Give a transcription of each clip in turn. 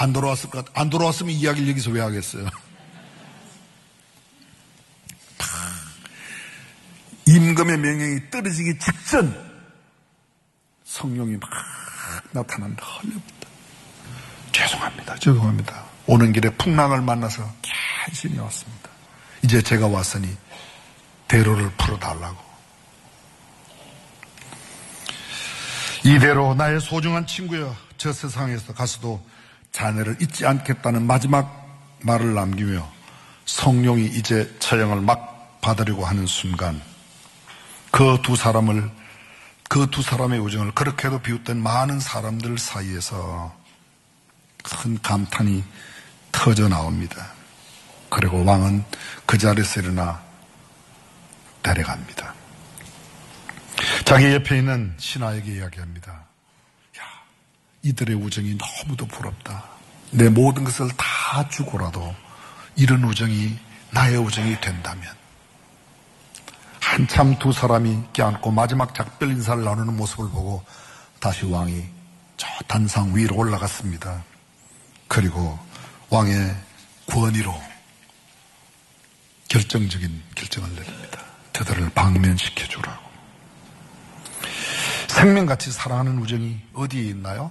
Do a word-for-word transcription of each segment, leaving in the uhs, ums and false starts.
안 돌아왔을 것 같아. 안 돌아왔으면 이야기를 여기서 왜 하겠어요? 임금의 명령이 떨어지기 직전 성령이 막 나타난다. 헐렵다. 죄송합니다. 죄송합니다. 오는 길에 풍랑을 만나서 간신히 왔습니다. 이제 제가 왔으니 대로를 풀어달라고. 이대로 나의 소중한 친구여, 저 세상에서 가서도 자네를 잊지 않겠다는 마지막 말을 남기며 성령이 이제 처형을 막 받으려고 하는 순간 그 두 사람을, 그 두 사람의 우정을 그렇게도 비웃던 많은 사람들 사이에서 큰 감탄이 터져 나옵니다. 그리고 왕은 그 자리에서 일어나 내려갑니다. 자기 옆에 있는 신하에게 이야기합니다. 야, 이들의 우정이 너무도 부럽다. 내 모든 것을 다 주고라도 이런 우정이 나의 우정이 된다면. 한참 두 사람이 껴안고 마지막 작별 인사를 나누는 모습을 보고 다시 왕이 저 단상 위로 올라갔습니다. 그리고 왕의 권위로 결정적인 결정을 내립니다. 저들을 방면시켜 주라고. 생명같이 사랑하는 우정이 어디에 있나요?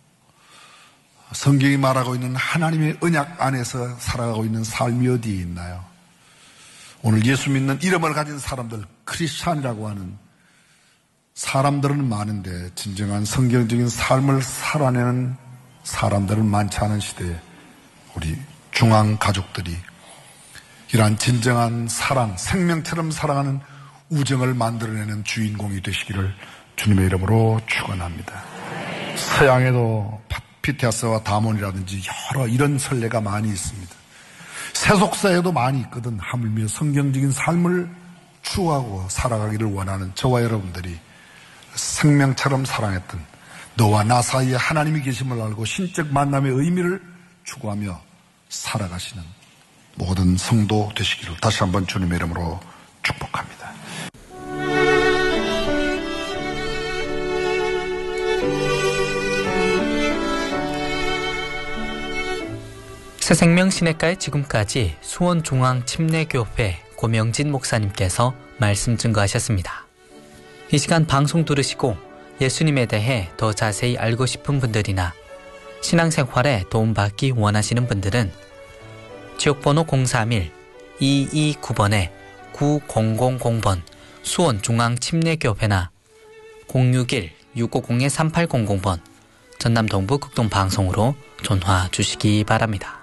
성경이 말하고 있는 하나님의 언약 안에서 살아가고 있는 삶이 어디에 있나요? 오늘 예수 믿는 이름을 가진 사람들, 크리스찬이라고 하는 사람들은 많은데 진정한 성경적인 삶을 살아내는 사람들은 많지 않은 시대에 우리 중앙 가족들이 이러한 진정한 사랑, 생명처럼 사랑하는 우정을 만들어내는 주인공이 되시기를 주님의 이름으로 축원합니다. 서양에도 피테아스와 다몬이라든지 여러 이런 선례가 많이 있습니다. 세속사에도 많이 있거든. 하물며 성경적인 삶을 추구하고 살아가기를 원하는 저와 여러분들이 생명처럼 사랑했던 너와 나 사이에 하나님이 계심을 알고 신적 만남의 의미를 추구하며 살아가시는 모든 성도 되시기를 다시 한번 주님의 이름으로 축복합니다. 새생명신학과의 지금까지 수원중앙침례교회 고명진 목사님께서 말씀 증거하셨습니다. 이 시간 방송 들으시고 예수님에 대해 더 자세히 알고 싶은 분들이나 신앙생활에 도움받기 원하시는 분들은 지역번호 공삼일 이이구 번에 구공공공 번 수원중앙침례교회나 공육일 육오공 삼팔공공 번 전남 동부 극동방송으로 전화 주시기 바랍니다.